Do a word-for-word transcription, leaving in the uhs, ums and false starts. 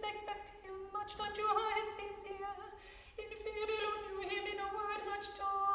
expect him, much time to hide seems here. In fibulum knew him in a word much tall.